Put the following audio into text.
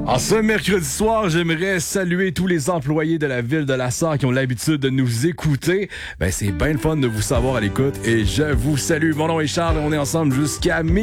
En ce mercredi soir, j'aimerais saluer tous les employés de la ville de La Sarre qui ont l'habitude de nous écouter. C'est bien le fun de vous savoir à l'écoute et je vous salue. Mon nom est Charles et on est ensemble jusqu'à minuit.